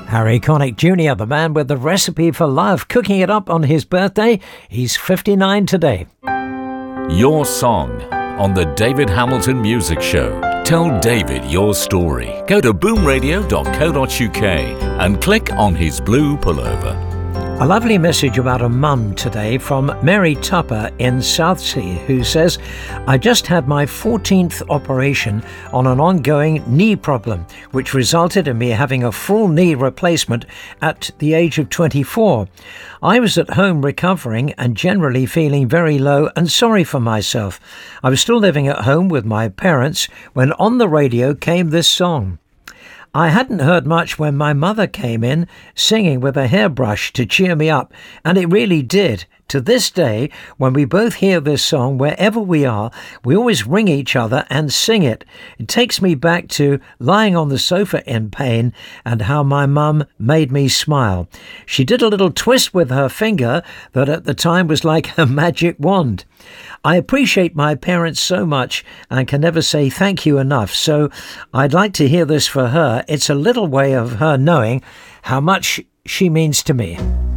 Harry Connick Jr., the man with the recipe for love, cooking it up on his birthday. He's 59 today. Your song on the David Hamilton Music Show. Tell David your story. Go to boomradio.co.uk and click on his blue pullover. A lovely message about a mum today from Mary Tupper in Southsea, who says, I just had my 14th operation on an ongoing knee problem, which resulted in me having a full knee replacement at the age of 24. I was at home recovering and generally feeling very low and sorry for myself. I was still living at home with my parents when on the radio came this song. I hadn't heard much when my mother came in singing with a hairbrush to cheer me up, and it really did. To this day, when we both hear this song, wherever we are, we always ring each other and sing it. It takes me back to lying on the sofa in pain and how my mum made me smile. She did a little twist with her finger that at the time was like a magic wand. I appreciate my parents so much and can never say thank you enough, so I'd like to hear this for her. It's a little way of her knowing how much she means to me.